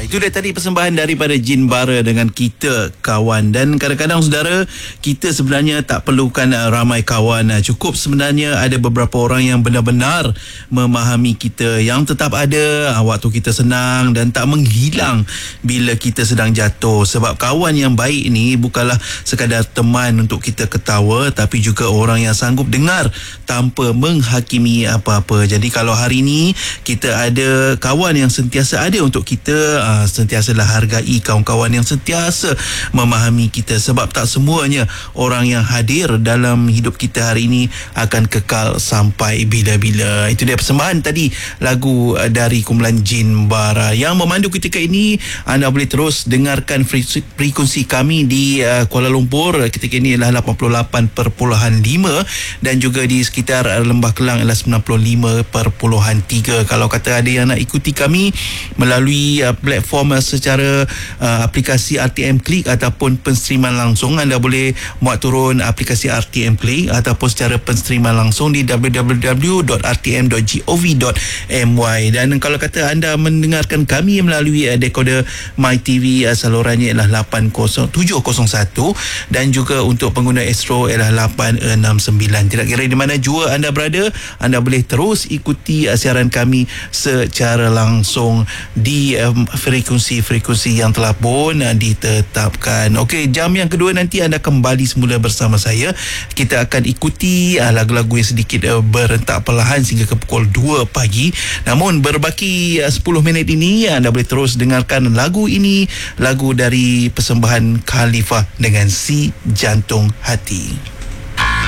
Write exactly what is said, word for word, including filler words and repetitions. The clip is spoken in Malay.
Itu dia tadi persembahan daripada Jin Bara dengan Kita Kawan. Dan kadang-kadang saudara, kita sebenarnya tak perlukan uh, ramai kawan. Uh, cukup sebenarnya ada beberapa orang yang benar-benar memahami kita, yang tetap ada uh, waktu kita senang dan tak menghilang bila kita sedang jatuh. Sebab kawan yang baik ni bukanlah sekadar teman untuk kita ketawa, tapi juga orang yang sanggup dengar tanpa menghakimi apa-apa. Jadi kalau hari ni kita ada kawan yang sentiasa ada untuk kita, uh, sentiasalah hargai kawan-kawan yang sentiasa memahami kita, sebab tak semuanya orang yang hadir dalam hidup kita hari ini akan kekal sampai bila-bila. Itu dia persembahan tadi, lagu uh, dari kumpulan Jin Bara. Yang memandu ketika ini, anda boleh terus dengarkan frekuensi kami di uh, Kuala Lumpur ketika ini adalah lapan puluh lapan perpuluhan lima dan juga di sekitar uh, Lembah Kelang adalah sembilan puluh lima perpuluhan tiga. Kalau kata ada yang nak ikuti kami melalui uh, platform uh, secara uh, aplikasi R T M Click ataupun penstreaman langsung, anda boleh muat turun aplikasi R T M Play ataupun secara penstreaman langsung di w w w dot r t m dot gov dot m y. Dan kalau kata anda mendengarkan kami melalui uh, dekoder MyTV, uh, salurannya ialah lapan kosong tujuh kosong satu dan juga untuk pengguna Astro ialah lapan enam sembilan. Tidak kira di mana jua anda berada, anda boleh terus ikuti uh, siaran kami secara langsung di um, frekuensi-frekuensi yang telah pun uh, ditetapkan. Okey, jam yang kedua nanti anda kembali semula bersama saya. Kita akan ikuti uh, lagu-lagu yang sedikit uh, berentak perlahan sehingga ke pukul dua pagi. Namun berbaki uh, sepuluh minit ini, anda boleh terus dengarkan lagu ini, lagu dari persembahan Khalifah dengan Si Jantung Hati.